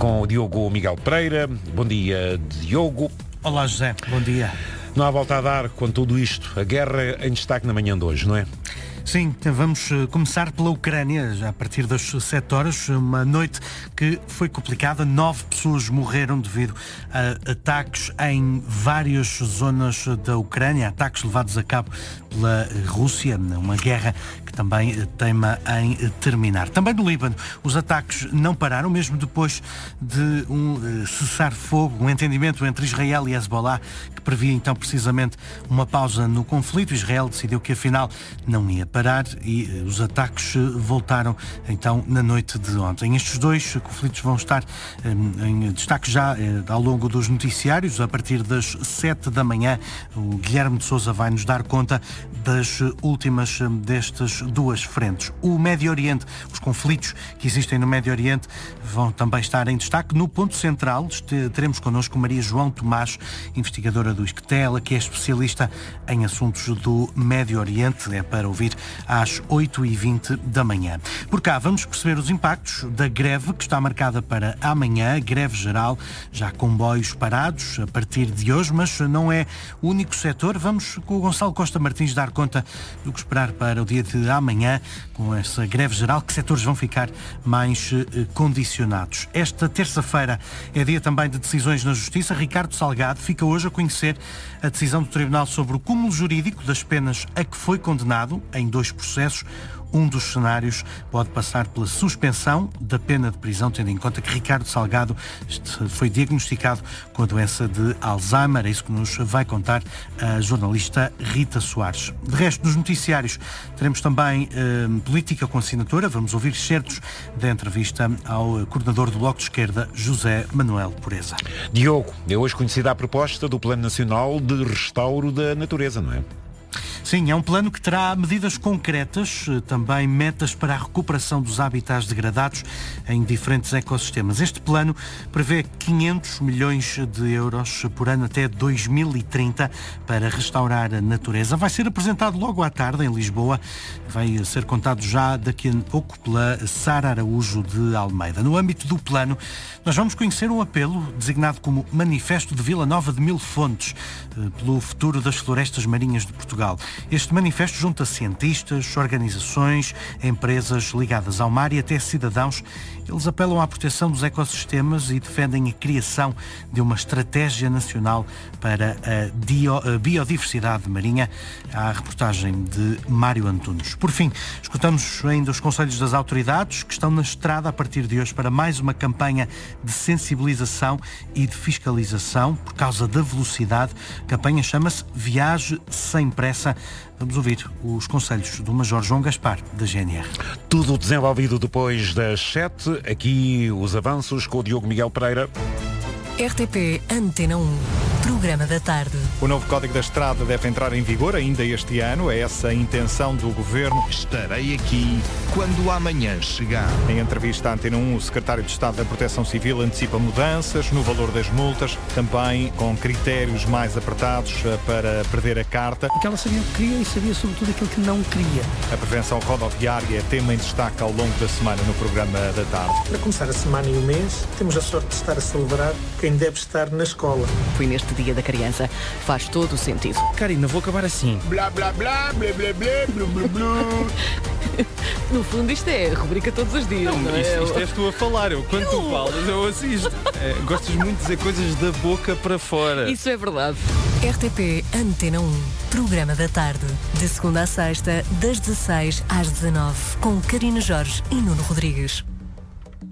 com o Diogo Miguel Pereira. Bom dia, Diogo. Olá, José. Bom dia. Não há volta a dar com tudo isto. A guerra em destaque na manhã de hoje, não é? Sim, vamos começar pela Ucrânia, já a partir das 7 horas, uma noite que foi complicada. 9 pessoas morreram devido a ataques em várias zonas da Ucrânia, ataques levados a cabo pela Rússia, uma guerra que também teima em terminar. Também no Líbano, os ataques não pararam, mesmo depois de um cessar-fogo, um entendimento entre Israel e Hezbollah, que previa então precisamente uma pausa no conflito. Israel decidiu que afinal não ia parar e os ataques voltaram então na noite de ontem. Estes dois conflitos vão estar em destaque já ao longo dos noticiários. A partir das 7 da manhã, o Guilherme de Sousa vai nos dar conta das últimas destas duas frentes. O Médio Oriente, os conflitos que existem no Médio Oriente vão também estar em destaque. No ponto central teremos connosco Maria João Tomás, investigadora do ISCTE, que é especialista em assuntos do Médio Oriente. É para ouvir às 8h20 da manhã. Por cá vamos perceber os impactos da greve que está marcada para amanhã, greve geral, já comboios parados a partir de hoje, mas não é o único setor. Vamos com o Gonçalo Costa Martins dar conta do que esperar para o dia de amanhã, com essa greve geral, que setores vão ficar mais condicionados. Esta terça-feira é dia também de decisões na Justiça. Ricardo Salgado fica hoje a conhecer a decisão do Tribunal sobre o cúmulo jurídico das penas a que foi condenado em 2 processos. Um dos cenários pode passar pela suspensão da pena de prisão, tendo em conta que Ricardo Salgado foi diagnosticado com a doença de Alzheimer. É isso que nos vai contar a jornalista Rita Soares. De resto, nos noticiários, teremos também política com assinatura. Vamos ouvir certos da entrevista ao coordenador do Bloco de Esquerda, José Manuel Pureza. Diogo, é hoje conhecida a proposta do Plano Nacional de Restauro da Natureza, não é? Sim, é um plano que terá medidas concretas, também metas para a recuperação dos habitats degradados em diferentes ecossistemas. Este plano prevê 500 milhões de euros por ano até 2030 para restaurar a natureza. Vai ser apresentado logo à tarde em Lisboa. Vai ser contado já daqui a pouco pela Sara Araújo de Almeida. No âmbito do plano, nós vamos conhecer um apelo designado como Manifesto de Vila Nova de Mil Fontes pelo futuro das florestas marinhas de Portugal. Este manifesto junta cientistas, organizações, empresas ligadas ao mar e até cidadãos. Eles apelam à proteção dos ecossistemas e defendem a criação de uma estratégia nacional para a biodiversidade marinha. Há a reportagem de Mário Antunes. Por fim, escutamos ainda os conselhos das autoridades que estão na estrada a partir de hoje para mais uma campanha de sensibilização e de fiscalização por causa da velocidade. A campanha chama-se Viaje Sem Pressa. Vamos ouvir os conselhos do Major João Gaspar, da GNR. Tudo desenvolvido depois das 7. Aqui os avanços com o Diogo Miguel Pereira. RTP Antena 1, programa da tarde. O novo Código da Estrada deve entrar em vigor ainda este ano. É essa a intenção do Governo. Estarei aqui quando amanhã chegar. Em entrevista à Antena 1, o Secretário de Estado da Proteção Civil antecipa mudanças no valor das multas, também com critérios mais apertados para perder a carta. Porque ela sabia o que queria e sabia sobretudo aquilo que não queria. A prevenção rodoviária é tema em destaque ao longo da semana no programa da tarde. Para começar a semana e o mês, temos a sorte de estar a celebrar quem deve estar na escola. Foi neste Dia da Criança. Faz todo o sentido. Karina, vou acabar assim. Blá, blá, blá, blá, blá, blá, blá, blá. No fundo, isto é a rubrica todos os dias. Não é? Isto és tu a falar. Quando tu falas, eu assisto. Gostas muito de dizer coisas da boca para fora. Isso é verdade. RTP Antena 1, programa da tarde. De segunda a sexta, das 16 às 19, com Karina Jorge e Nuno Rodrigues.